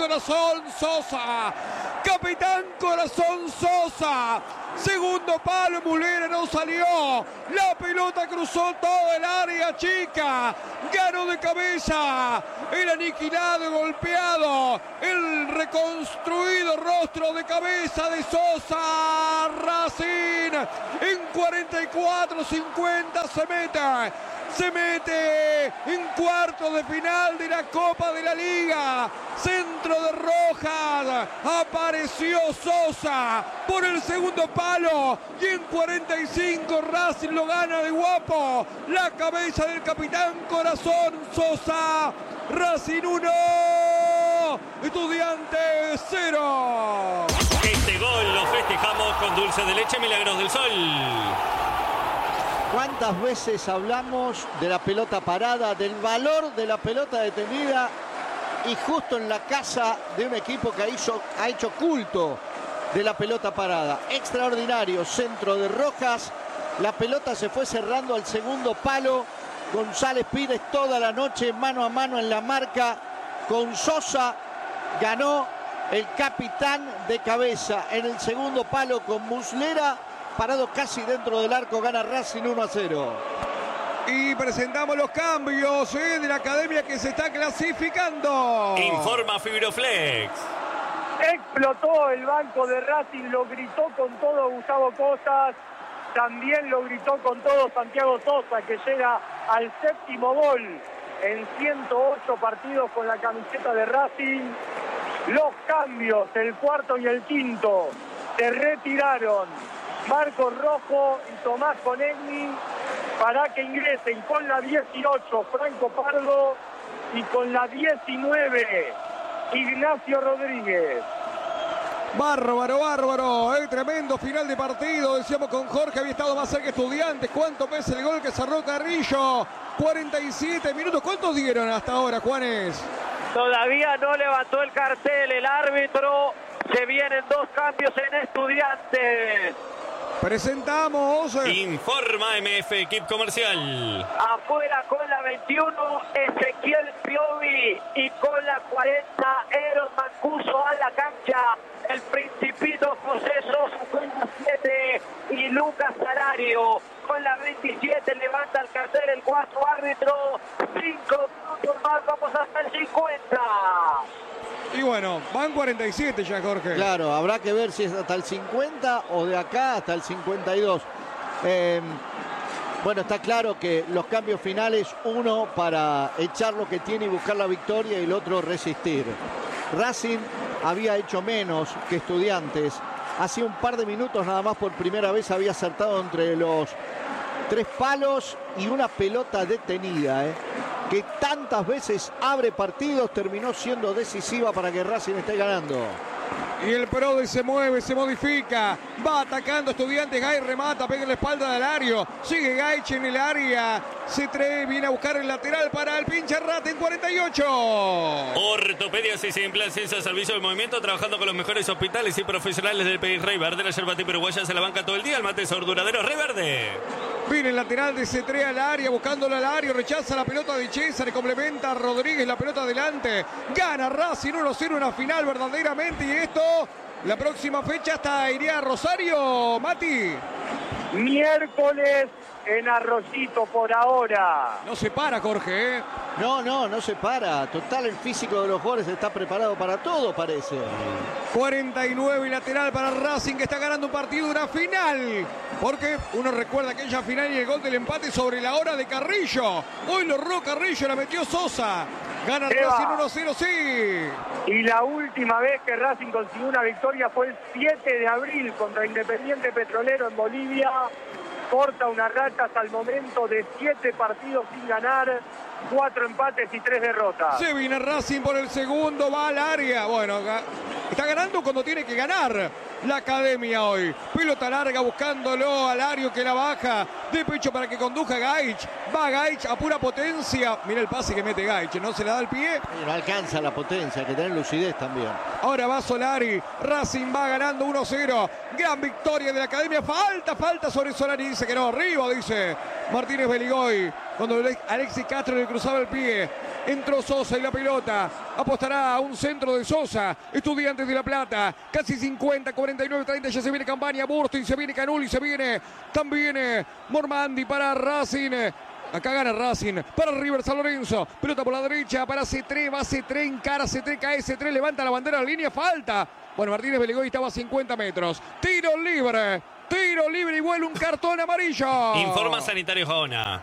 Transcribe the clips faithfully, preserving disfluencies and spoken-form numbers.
Corazón Sosa. Capitán Corazón Sosa. Segundo palo, Mulera no salió. La pelota cruzó todo el área chica. Ganó de cabeza. El aniquilado y golpeado. El reconstruido rostro de cabeza de Sosa. Racing en cuarenta y cuatro cincuenta se mete. Se mete en cuarto de final de la Copa de la Liga. Centro de Rojas. Apareció Sosa por el segundo palo. Y en cuarenta y cinco Racing lo gana de guapo. La cabeza del capitán Corazón Sosa. Racing uno. Estudiantes cero. Este gol lo festejamos con dulce de leche Milagros del Sol. ¿Cuántas veces hablamos de la pelota parada, del valor de la pelota detenida? Y justo en la casa de un equipo que hizo, ha hecho culto de la pelota parada. Extraordinario centro de Rojas. La pelota se fue cerrando al segundo palo. González Pires toda la noche mano a mano en la marca. Con Sosa ganó el capitán de cabeza. En el segundo palo con Muslera. Parado casi dentro del arco, gana Racing uno a cero. Y presentamos los cambios ¿eh? de la academia que se está clasificando. Informa Fibroflex. Explotó el banco de Racing, lo gritó con todo Gustavo Cosas. También lo gritó con todo Santiago Sosa, que llega al séptimo gol en ciento ocho partidos con la camiseta de Racing. Los cambios, el cuarto y el quinto, se retiraron Marcos Rojo y Tomás Conegni para que ingresen con la dieciocho Franco Pardo y con la diecinueve Ignacio Rodríguez. Bárbaro, bárbaro, eh, tremendo final de partido, decíamos con Jorge, había estado más cerca Estudiantes. ¿Cuánto pesa el gol que cerró Carrillo? cuarenta y siete minutos, ¿cuántos dieron hasta ahora, Juanes? Todavía no levantó el cartel el árbitro, se vienen dos cambios en Estudiantes. Presentamos. Informa M F, equipo comercial. Afuera con la veintiuno, Ezequiel Piovi. Y con la cuarenta, Eros Mancuso a la cancha. El Principito José Sosa con la siete. Y Lucas Salario con la veintisiete. Levanta el cartel el cuatro árbitro. cinco minutos más, vamos hasta el cincuenta. Y bueno, van cuarenta y siete ya, Jorge. Claro, habrá que ver si es hasta el cincuenta o de acá hasta el cincuenta y dos. Eh, bueno, está claro que los cambios finales, uno para echar lo que tiene y buscar la victoria y el otro resistir. Racing había hecho menos que Estudiantes. Hace un par de minutos nada más por primera vez había acertado entre los tres palos y una pelota detenida, ¿eh? que tantas veces abre partidos, terminó siendo decisiva para que Racing esté ganando. Y el Prode se mueve, se modifica, va atacando Estudiantes, Gay remata, pega en la espalda del Lario, sigue Gaich en el área, se trae, viene a buscar el lateral para el pinche Rata en cuarenta y ocho. Ortopedias y implantes al servicio del movimiento, trabajando con los mejores hospitales y profesionales del país. Rey Verde, la yerba tipo uruguaya se la banca todo el día, el mate sabor duradero, Rey Verde. Viene el lateral de Cetré al área, buscándolo al área, rechaza la pelota de César, complementa a Rodríguez, la pelota adelante, gana Racing uno cero, una final verdaderamente, y esto, la próxima fecha hasta iría a Rosario, Mati. Miércoles en Arroyito por ahora. No se para, Jorge, ¿eh? No, no, no se para. Total, el físico de los jugadores está preparado para todo, parece. cuarenta y nueve y lateral para Racing, que está ganando un partido, una final. Porque uno recuerda aquella final y el gol del empate sobre la hora de Carrillo. Hoy lo erró Carrillo, la metió Sosa. Gana Eva. Racing uno cero, sí. Y la última vez que Racing consiguió una victoria fue el siete de abril contra Independiente Petrolero en Bolivia. Corta una racha hasta el momento de siete partidos sin ganar, cuatro empates y tres derrotas. Se viene Racing por el segundo, va al área. Bueno, está ganando cuando tiene que ganar la academia hoy. Pelota larga buscándolo al Lario que la baja. de pecho para que conduzca Gaich. Va Gaich a pura potencia. Mira el pase que mete Gaich, no se le da el pie. Y no alcanza la potencia, hay que tener lucidez también. Ahora va Solari. Racing va ganando uno cero. Gran victoria de la Academia. Falta, falta sobre Solari. Dice que no, arriba, dice Martínez Beligoy. Cuando Alexis Castro le cruzaba el pie. Entró Sosa y la pelota. Apostará a un centro de Sosa. Estudiantes de La Plata. Casi cincuenta, cuarenta y nueve, treinta. Ya se viene Campaña. Burstyn, se viene Canuli, se viene también Mormandi para Racing. Acá gana Racing para River San Lorenzo. Pelota por la derecha para C tres. Va C tres, encara C tres, cae C tres. Levanta la bandera de la línea. Falta. Bueno, Martínez Beligoy estaba a cincuenta metros. Tiro libre. Tiro libre y vuelve un cartón amarillo. Informa Sanitario Jaona.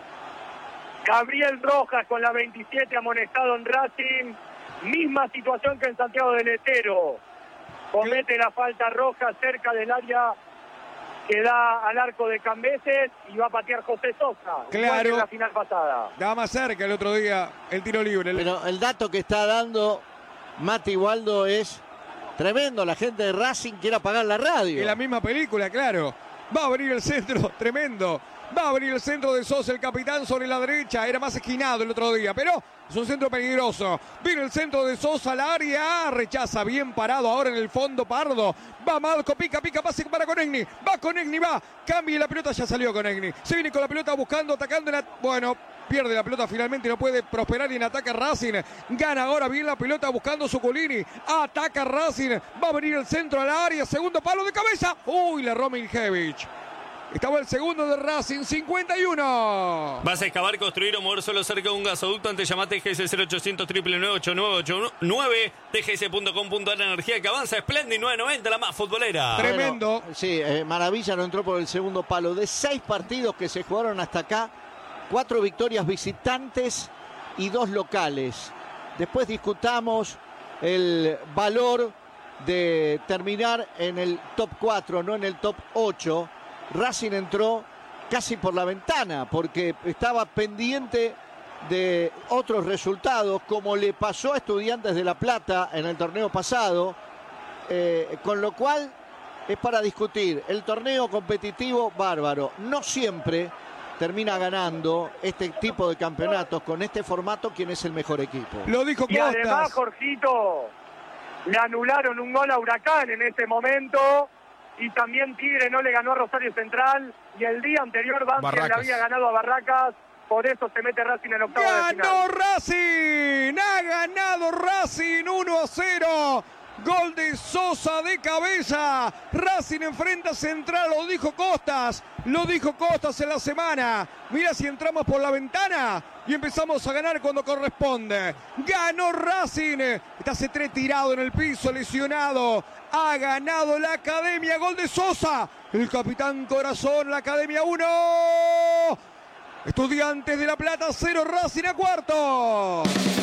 Gabriel Rojas con la veintisiete amonestado en Racing. Misma situación que en Santiago del Estero. Comete la falta Rojas cerca del área que da al arco de Cambeses y va a patear José Sosa. Claro. En la final pasada. Estaba más cerca el otro día el tiro libre. Pero el dato que está dando Mati Waldo es tremendo. La gente de Racing quiere apagar la radio. En la misma película, claro. Va a abrir el centro, tremendo. Va a abrir el centro de Sosa, el capitán sobre la derecha. Era más esquinado el otro día, pero es un centro peligroso. Viene el centro de Sosa al área. Rechaza, bien parado ahora en el fondo Pardo. Va Malco, pica, pica, pase para Conegni. Va Conegni, va. Cambia la pelota, ya salió Conegni. Se viene con la pelota buscando, atacando. En la... Bueno, pierde la pelota finalmente y no puede prosperar y en ataque Racing. Gana ahora bien la pelota buscando Zuculini. Ataca Racing. Va a venir el centro al área. Segundo palo de cabeza. Uy, le erró Miljevich. Estaba el segundo de Racing, cincuenta y uno. ¿Vas a excavar, construir o mover solo cerca de un gasoducto? Antes llamate T G S cero ochocientos, nueve nueve ocho nueve ocho nueve. T G S punto com punto a r. Energía que avanza. Splendid nueve noventa, la más futbolera. Tremendo. Bueno, sí, eh, Maravilla no entró por el segundo palo. De seis partidos que se jugaron hasta acá, cuatro victorias visitantes y dos locales. Después discutamos el valor de terminar en el top cuatro, no en el top ocho. Racing entró casi por la ventana porque estaba pendiente de otros resultados, como le pasó a Estudiantes de La Plata en el torneo pasado, eh, con lo cual es para discutir. El torneo competitivo, bárbaro. No siempre termina ganando este tipo de campeonatos con este formato quien es el mejor equipo. Lo dijo Y Costas. además, Jorgito, le anularon un gol a Huracán en ese momento. Y también Tigre no le ganó a Rosario Central. Y el día anterior Banfield le había ganado a Barracas. Por eso se mete Racing en octavo de final. ¡Ganó Racing! ¡Ha ganado Racing! uno a cero. Gol de Sosa de cabeza. Racing enfrenta a Central. Lo dijo Costas. Lo dijo Costas en la semana. Mira si entramos por la ventana y empezamos a ganar cuando corresponde. Ganó Racing. Está C tres tirado en el piso, lesionado. Ha ganado la Academia. Gol de Sosa. El capitán Corazón, la Academia uno. Estudiantes de La Plata cero, Racing a cuarto.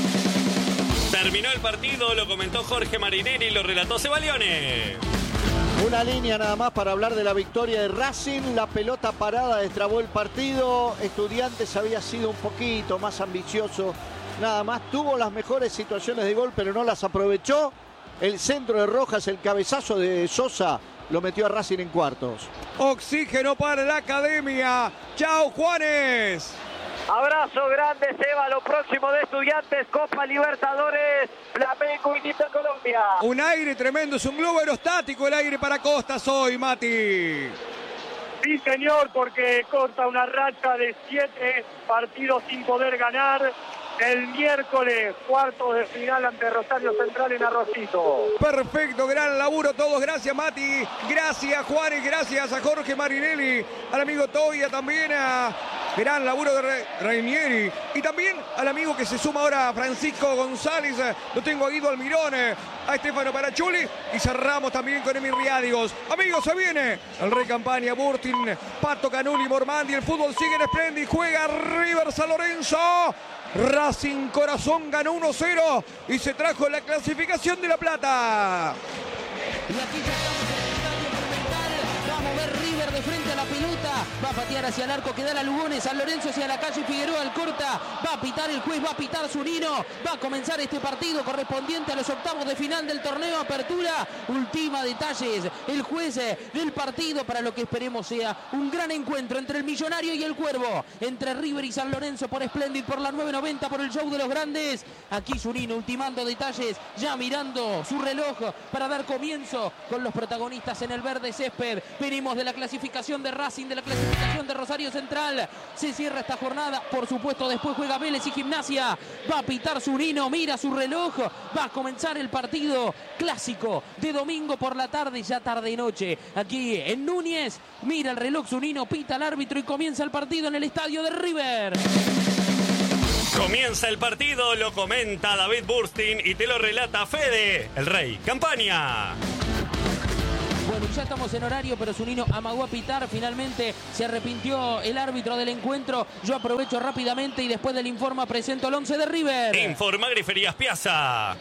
Terminó el partido, lo comentó Jorge Marinelli, lo relató Sebalione. Una línea nada más para hablar de la victoria de Racing. La pelota parada destrabó el partido. Estudiantes había sido un poquito más ambicioso. Nada más tuvo las mejores situaciones de gol, pero no las aprovechó. El centro de Rojas, el cabezazo de Sosa, lo metió a Racing en cuartos. Oxígeno para la Academia. Chao, Juanes. Abrazo grande, Seba. Lo próximo de Estudiantes, Copa Libertadores, Flamengo y Nita Colombia. Un aire tremendo, es un globo aerostático el aire para Costas hoy, Mati. Sí, señor, porque corta una racha de siete partidos sin poder ganar. El miércoles, cuartos de final ante Rosario Central en Arrocito. Perfecto, gran laburo todos. Gracias, Mati. Gracias, Juanes. Gracias a Jorge Marinelli. Al amigo Toya también. A gran laburo de Re Reinieri. Y también al amigo que se suma ahora, Francisco González. Lo tengo a Guido Almirón. A Estefano Parachuli. Y cerramos también con Emi Riádigos. Amigos, se viene el Rey Campaña, Burstyn, Pato Canuli, Mormandi. El fútbol sigue en Splendid. Juega River San Lorenzo. Racing Corazón ganó uno cero y se trajo la clasificación de La Plata. Y aquí ya estamos en el estadio Monumental. Vamos a ver River de frente a la pelota, va a patear hacia el arco que da la Lugones, San Lorenzo hacia la calle Figueroa, al corta, va a pitar el juez, va a pitar Zunino, va a comenzar este partido correspondiente a los octavos de final del torneo Apertura. Ultima detalles, el juez del partido para lo que esperemos sea un gran encuentro entre el Millonario y el Cuervo, entre River y San Lorenzo por Splendid, por la nueve noventa, por el show de los grandes. Aquí Zunino ultimando detalles, ya mirando su reloj para dar comienzo con los protagonistas en el verde césped. Venimos de la clasificación de Racing, de la clasificación de Rosario Central. Se cierra esta jornada, por supuesto después juega Vélez y Gimnasia. Va a pitar Zunino, mira su reloj, va a comenzar el partido clásico de domingo por la tarde, ya tarde y noche. Aquí en Núñez, mira el reloj Zunino, pita el árbitro y comienza el partido en el estadio de River. Comienza el partido, lo comenta David Burstin y te lo relata Fede, el Rey Campaña. Bueno, ya estamos en horario, pero Zunino amagó a pitar. Finalmente se arrepintió el árbitro del encuentro. Yo aprovecho rápidamente y después del informe presento el once de River. Informa Griferías Piazza.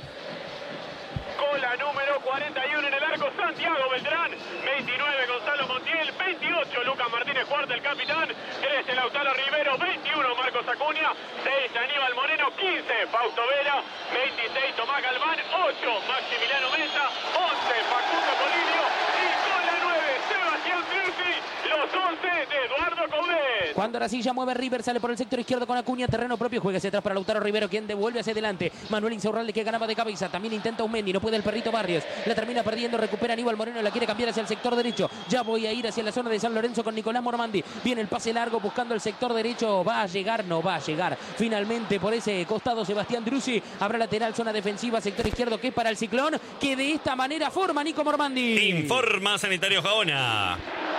Cola número cuarenta y uno en el arco, Santiago Beltrán. veintinueve, Gonzalo Montiel. veintiocho, Lucas Martínez Cuarta, el capitán. trece, Lautaro Rivero. veintiuno, Marcos Acuña. seis, Aníbal Moreno. quince, Fausto Vera. veintiséis, Tomás Galván. ocho, Maximiliano Mesa. once, Facundo Polilio. Y con la nueve, Sebastián Trifi. Los once de Eduardo Coudet. Cuando ahora sí ya mueve River, sale por el sector izquierdo con Acuña, terreno propio, juega hacia atrás para Lautaro Rivero, quien devuelve hacia adelante. Manuel Insaurralde que ganaba de cabeza, también intenta un Mendy, no puede el perrito Barrios, la termina perdiendo, recupera Aníbal Moreno, la quiere cambiar hacia el sector derecho. Ya voy a ir hacia la zona de San Lorenzo con Nicolás Mormandi. Viene el pase largo buscando el sector derecho, va a llegar, no va a llegar. Finalmente por ese costado Sebastián Drusi, habrá lateral, zona defensiva, sector izquierdo que es para el Ciclón, que de esta manera forma Nico Mormandi. Informa Sanitario Gaona.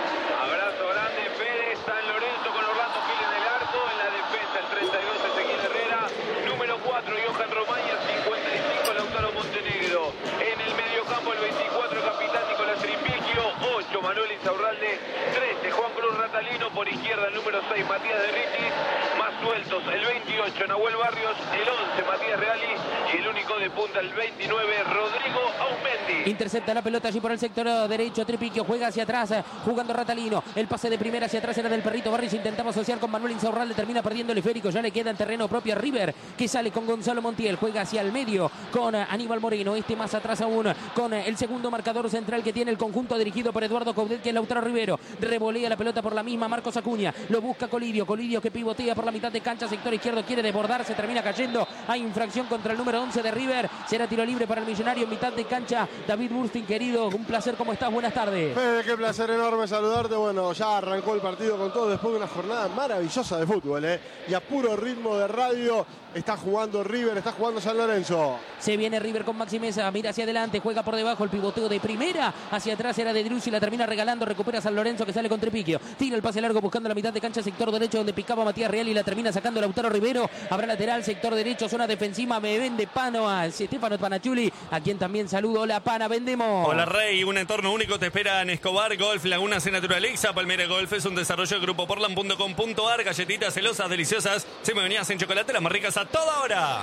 Abrazo grande, Fede. San Lorenzo con Orlando Gil en el arco. En la defensa el treinta y dos, Ezequiel Herrera. Número cuatro, Johan Romaña. cincuenta y cinco, Lautaro Montenegro. En el mediocampo el veinticuatro, capitán Nicolás Tripiquio. ocho, Manuel Insaurralde. trece, Juan Cruz Ratalino. Por izquierda el número seis, Matías de Ritis. Más sueltos el veintiocho, Nahuel Barrios. El once, Matías Reali. Y el único de punta el veintinueve, Rodrigo Aumendi. Intercepta la pelota allí por el sector derecho. Tripiquio juega hacia atrás, jugando Ratalino. El pase de primera hacia atrás era del perrito Barrios. Intentaba asociar con Manuel Insaurralde. Termina perdiendo el esférico. Ya le queda en terreno propio a River, que sale con Gonzalo Montiel. Juega hacia el medio con Aníbal Moreno. Este más atrás aún con el segundo marcador central que tiene el conjunto dirigido por Eduardo Coudet, que es Lautaro Rivero. Revolea la pelota por la misma Marcos Acuña. Lo busca Colidio. Colidio que pivotea por la mitad de cancha. Sector izquierdo quiere desbordarse. Termina cayendo. Hay infracción contra el número once de River. Será tiro libre para el Millonario en mitad de cancha. David Burstin, querido, un placer. ¿Cómo estás? Buenas tardes. Fede, qué placer enorme saludarte. Bueno, ya arrancó el partido con todo después de una jornada maravillosa de fútbol, ¿eh? Y a puro ritmo de radio está jugando River, está jugando San Lorenzo. Se viene River con Maxi Mesa, mira hacia adelante, juega por debajo, el pivoteo de primera, hacia atrás era de Drusi, la termina regalando, recupera San Lorenzo que sale con Tripiquio, tira el pase largo buscando la mitad de cancha, sector derecho donde picaba Matías Real y la termina sacando Lautaro Rivero. Habrá lateral, sector derecho, zona defensiva, me vende Pano a Stefano Panachuli, a quien también saludo. Hola Pana, vendemos. Hola Rey, un entorno único te espera en Escobar Golf, Laguna Se Naturaliza. Palmera Golf es un desarrollo del grupo portland punto com punto ar, galletitas celosas, deliciosas, semillas en chocolate, las más ricas a toda hora.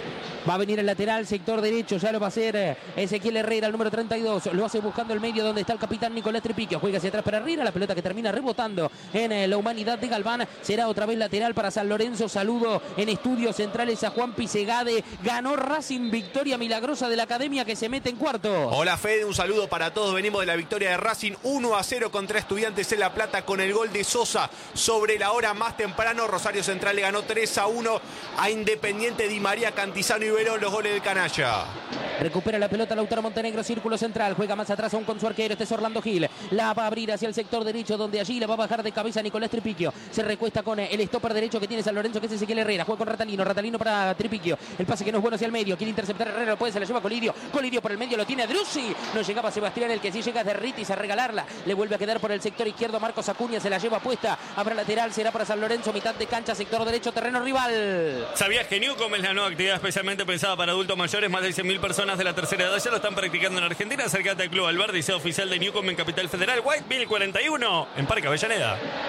Va a venir el lateral, sector derecho, ya lo va a hacer Ezequiel Herrera, el número treinta y dos. Lo hace buscando el medio donde está el capitán Nicolás Tripiquio. Juega hacia atrás para Herrera, la pelota que termina rebotando en la humanidad de Galván. Será otra vez lateral para San Lorenzo. Saludo en estudios centrales a Juan Pisegade. Ganó Racing, victoria milagrosa de la Academia que se mete en cuarto. Hola Fede, un saludo para todos. Venimos de la victoria de Racing uno a cero contra Estudiantes en La Plata con el gol de Sosa sobre la hora más temprano. Rosario Central le ganó tres a uno a Independiente. Di María, Cantizano y Verón, los goles del canalla. Recupera la pelota Lautaro Montenegro, círculo central, juega más atrás aún con su arquero, este es Orlando Gil, la va a abrir hacia el sector derecho donde allí la va a bajar de cabeza Nicolás Tripiquio, se recuesta con el stopper derecho que tiene San Lorenzo, que es Ezequiel Herrera, juega con Ratalino, Ratalino para Tripiquio, el pase que no es bueno hacia el medio, quiere interceptar Herrera, lo puede, se la lleva Colidio, Colidio por el medio lo tiene Drusi, no llegaba Sebastián, el que sí llega es de Ritis a regalarla, le vuelve a quedar por el sector izquierdo Marcos Acuña, se la lleva puesta, habrá lateral, será para San Lorenzo, mitad de cancha, sector derecho, terreno rival. ¿Sabías que Newcom es la nueva actividad especialmente pensada para adultos mayores? Más de cien mil personas de la tercera edad ya lo están practicando en Argentina. Acércate al Club Alberdi, sea oficial de Newcom en Capital Federal, Whiteville cuarenta y uno, en Parque Avellaneda.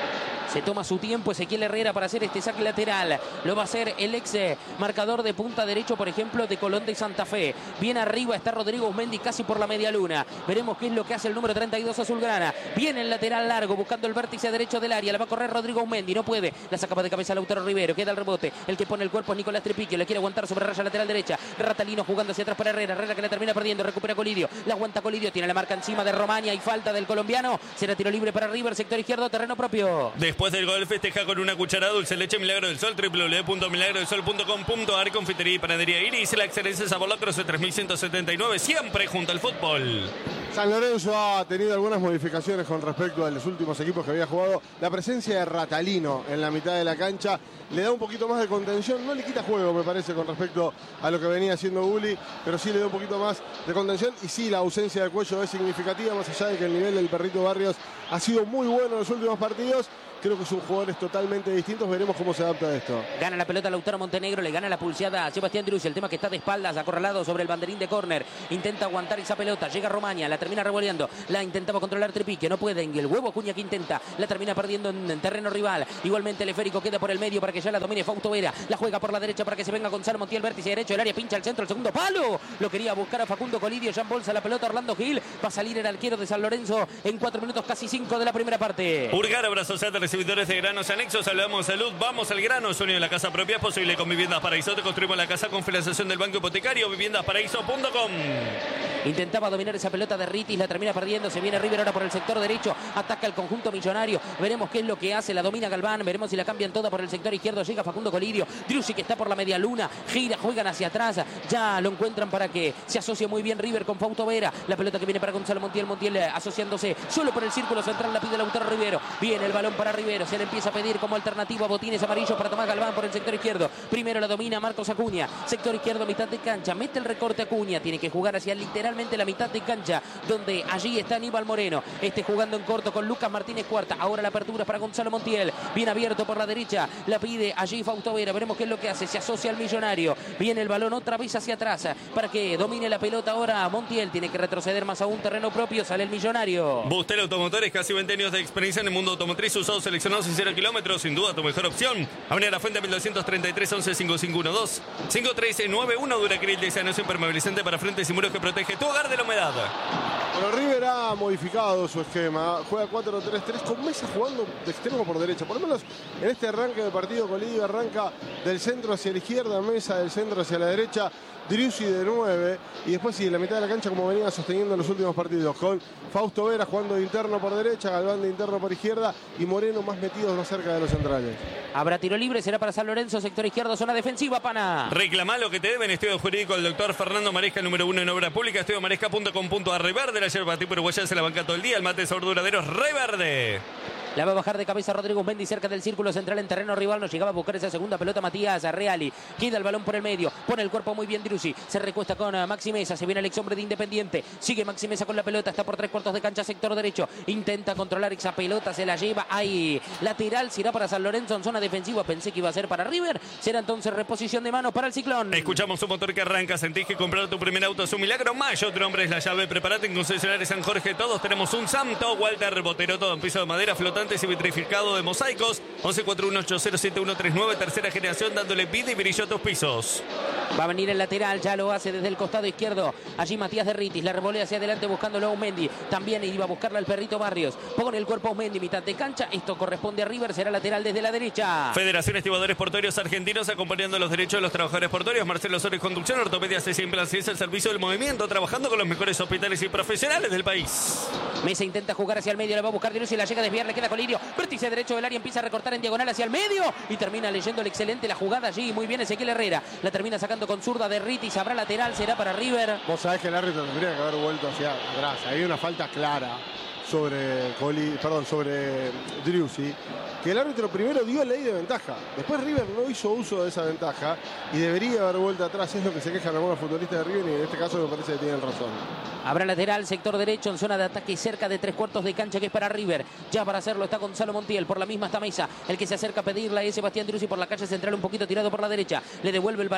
Se toma su tiempo Ezequiel Herrera para hacer este saque lateral. Lo va a hacer el ex marcador de punta derecho, por ejemplo, de Colón de Santa Fe. Bien arriba está Rodrigo Usmendi casi por la media luna. Veremos qué es lo que hace el número treinta y dos azulgrana. Viene el lateral largo buscando el vértice derecho del área. La va a correr Rodrigo Usmendi. No puede. La sacaba de cabeza Lautaro Rivero. Queda el rebote. El que pone el cuerpo es Nicolás Tripiquio. Le quiere aguantar sobre raya lateral derecha. Ratalino jugando hacia atrás para Herrera. Herrera que la termina perdiendo. Recupera Colidio. La aguanta Colidio. Tiene la marca encima de Romaña y falta del colombiano. Será tiro libre para River. Sector izquierdo. Terreno propio. Después del gol festeja con una cucharada dulce leche Milagro del Sol. doble u doble u doble u punto milagro del sol punto com punto a r. Confitería y panadería Iris. La excelencia sabor lacrosse de tres mil ciento setenta y nueve. Siempre junto al fútbol. San Lorenzo ha tenido algunas modificaciones con respecto a los últimos equipos que había jugado. La presencia de Ratalino en la mitad de la cancha le da un poquito más de contención. No le quita juego, me parece, con respecto a lo que venía haciendo Uli, pero sí le da un poquito más de contención. Y sí, la ausencia de Cuello es significativa, más allá de que el nivel del Perrito Barrios ha sido muy bueno en los últimos partidos. Creo que son jugadores totalmente distintos. Veremos cómo se adapta a esto. Gana la pelota Lautaro Montenegro. Le gana la pulseada a Sebastián Driussi. El tema que está de espaldas, acorralado sobre el banderín de córner. Intenta aguantar esa pelota. Llega Romaña. La termina revoleando. La intentaba controlar Tripique. No puede. Y el huevo Acuña que intenta. La termina perdiendo en, en terreno rival. Igualmente el esférico queda por el medio para que ya la domine Fausto Vera. La juega por la derecha para que se venga Gonzalo Montiel. Vértice derecho. El área pincha al centro. El segundo palo. Lo quería buscar a Facundo Colidio. Ya en bolsa la pelota Orlando Gil. Va a salir el arquero de San Lorenzo en cuatro minutos casi cinco de la primera parte. Urgar, abrazos a recibidores de granos anexos, saludamos salud, vamos al grano, sueño de la casa propia es posible con Viviendas Paraíso, te construimos la casa con financiación del Banco Hipotecario, viviendas paraíso punto com. Intentaba dominar esa pelota de Ritis, la termina perdiendo, se viene River ahora por el sector derecho, ataca el conjunto millonario, veremos qué es lo que hace, la domina Galván, veremos si la cambian toda por el sector izquierdo, llega Facundo Colidio, Driussi que está por la media luna, gira, juegan hacia atrás, ya lo encuentran para que se asocie muy bien River con Fausto Vera, la pelota que viene para Gonzalo Montiel, Montiel asociándose solo por el círculo central, la pide Lautaro Rivero, viene el balón para Rivero, se le empieza a pedir como alternativa botines amarillos para Tomás Galván por el sector izquierdo. Primero la domina Marcos Acuña. Sector izquierdo, mitad de cancha. Mete el recorte Acuña. Tiene que jugar hacia literalmente la mitad de cancha, donde allí está Aníbal Moreno. Este jugando en corto con Lucas Martínez Cuarta. Ahora la apertura es para Gonzalo Montiel. Bien abierto por la derecha. La pide allí Fausto Vera. Veremos qué es lo que hace. Se asocia al millonario. Viene el balón otra vez hacia atrás para que domine la pelota ahora Montiel. Tiene que retroceder más a un terreno propio. Sale el millonario. Bustel Automotores, casi veinte años de experiencia en el mundo automotriz. Usados seleccionados en cero kilómetros. Sin duda tu mejor opción. Avenida La Fuente mil doscientos treinta y tres, once, cincuenta y cinco doce, cinco tres nueve uno. Duracril de Sanos impermeabilizante para frentes y muros que protege tu hogar de la humedad. Bueno, River ha modificado su esquema. Juega cuatro tres tres con Mesa jugando de extremo por derecha. Por lo menos en este arranque de partido, Colidio arranca del centro hacia la izquierda, Mesa del centro hacia la derecha, Driussi de nueve y después sí, en la mitad de la cancha como venía sosteniendo en los últimos partidos, con Fausto Vera jugando de interno por derecha, Galván de interno por izquierda y Moreno más metidos más cerca de los centrales. Habrá tiro libre, será para San Lorenzo, sector izquierdo, zona defensiva, pana. Reclamá lo que te deben. Estudio jurídico del doctor Fernando Maresca, número uno en obra pública, estudio maresca punto com punto a r. Reverde, la yerba tipo uruguaya se la banca todo el día, el mate sabor duradero es Reverde. La va a bajar de cabeza Rodrigo Usmendi cerca del círculo central en terreno rival. No llegaba a buscar esa segunda pelota Matías Reali. Queda el balón por el medio. Pone el cuerpo muy bien Driussi. Se recuesta con Maxi Mesa. Se viene el ex hombre de Independiente. Sigue Maxi Mesa con la pelota. Está por tres cuartos de cancha, sector derecho. Intenta controlar esa pelota. Se la lleva ahí. Lateral. Será para San Lorenzo en zona defensiva. Pensé que iba a ser para River. Será entonces reposición de manos para el Ciclón. Escuchamos un motor que arranca. Sentís que comprar tu primer auto es un milagro. Mayo, otro hombre es la llave. Prepárate en concesionario San Jorge. Todos tenemos un Santo. Walter Botero. Todo en piso de madera, flotantes y vitrificado de mosaicos. once cuatro uno ocho cero siete uno tres nueve, tercera generación, dándole vida y brillo a tus pisos. Va a venir el lateral, ya lo hace desde el costado izquierdo. Allí Matías de Ritis, la revolea hacia adelante buscándolo a Usmendi. También iba a buscarla el Perrito Barrios. Pone el cuerpo a Usmendi, mitad de cancha. Esto corresponde a River, será lateral desde la derecha. Federación Estibadores Portuarios Argentinos, acompañando los derechos de los trabajadores portuarios. Marcelo Sores, conducción, ortopedia C C Implantes, es el servicio del movimiento, trabajando con los mejores hospitales y profesionales del país. Mesa intenta jugar hacia el medio, la va a buscar Driussi, la llega a desviar, le queda Colidio. Vértice derecho del área, empieza a recortar en diagonal hacia el medio y termina leyendo el excelente la jugada allí. Muy bien Ezequiel Herrera. La termina sacando con zurda de Ritis. Habrá lateral, será para River. Vos sabés que el árbitro tendría que haber vuelto hacia atrás. Hay una falta clara sobre Coli, perdón, sobre Driussi, que el árbitro primero dio ley de ventaja. Después River no hizo uso de esa ventaja y debería haber vuelto atrás. Es lo que se quejan algunos futbolistas de River y en este caso me parece que tienen razón. Habrá lateral, sector derecho en zona de ataque cerca de tres cuartos de cancha que es para River. Ya para hacerlo está Gonzalo Montiel, por la misma está Mesa. El que se acerca a pedirla es Sebastián Driussi por la calle central, un poquito tirado por la derecha. Le devuelve el balón a Montiel.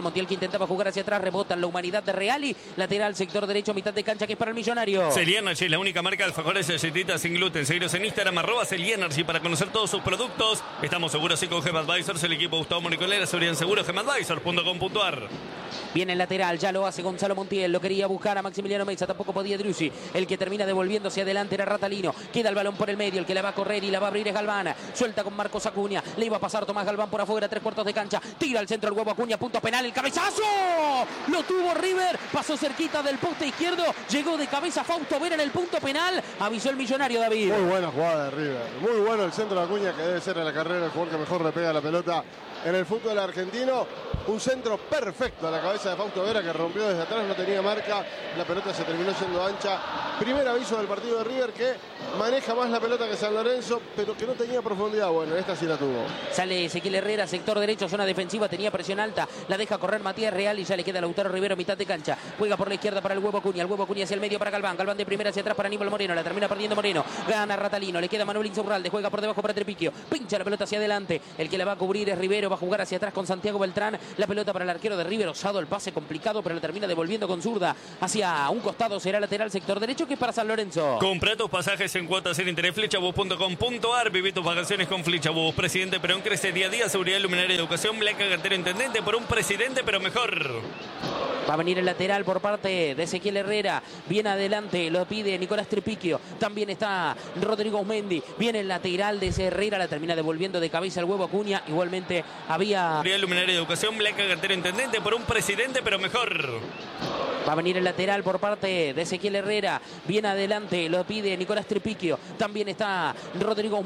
Montiel que intentaba jugar hacia atrás, rebota en la humanidad de Reali. Lateral, sector derecho, mitad de cancha que es para el Millonario. Celianergy, la única marca de alfajores y galletitas sin gluten. Seguiros en Instagram, arroba Celianergy para conocer todos sus productos. Estamos seguros y con Gem Advisors, el equipo Gustavo Monicolera, seguridad en seguro, gem advisors punto com punto ar. Viene el lateral, ya lo hace Gonzalo Montiel, lo quería buscar a Maximiliano Meza, tampoco podía Driussi. El que termina devolviéndose adelante era Ratalino. Queda el balón por el medio, el que la va a correr y la va a abrir es Galván. Suelta con Marcos Acuña, le iba a pasar Tomás Galván por afuera, tres cuartos de cancha. Tira al centro el huevo Acuña, punto penal, el cabezazo. Lo tuvo River, pasó cerquita del poste izquierdo, llegó de cabeza Fausto Vera en el punto penal. Avisó el Millonario, David. Muy buena jugada de River, muy bueno el centro de Acuña, que debe ser en la carrera el jugador que mejor le pega la pelota en el fútbol argentino. Un centro perfecto a la cabeza de Fausto Vera, que rompió desde atrás, no tenía marca, la pelota se terminó siendo ancha. Primer aviso del partido de River, que maneja más la pelota que San Lorenzo, pero que no tenía profundidad. Bueno, esta sí la tuvo. Sale Ezequiel Herrera, sector derecho, zona defensiva, tenía presión alta, la deja correr Matías Real y ya le queda a Lautaro Rivero, mitad de cancha. Juega por la izquierda para el huevo Acuña, el huevo Acuña hacia el medio para Galván, Galván de primera hacia atrás para Aníbal Moreno, la termina perdiendo Moreno, gana Ratalino, le queda Manuel Insaurralde, juega por debajo para Trepiquio, pincha la pelota hacia adelante, el que la va a cubrir es Rivero, va a jugar hacia atrás con Santiago Beltrán, la pelota para el arquero de River, osado el pase complicado, pero la termina devolviendo con zurda hacia un costado, será lateral sector derecho, que es para San Lorenzo. Compra tus pasajes en cuotas sin interés, flechabus punto com punto ar, viví tus vacaciones con Flechabus. Presidente Perón crece día a día, seguridad, luminaria y educación, Blanca Cartero Intendente, por un presidente pero mejor. Va a venir el lateral por parte de Ezequiel Herrera. Viene adelante, lo pide Nicolás Trepiquio. También está Rodrigo Osmendi. Viene el lateral de ese Herrera, la termina devolviendo de cabeza el huevo Acuña. Igualmente había... Seguridad, luminaria y educación, Blanca Cartero Intendente, por un presidente pero mejor. Va a venir el lateral por parte de Ezequiel Herrera. Viene adelante, lo pide Nicolás Trepiquio. También está Rodrigo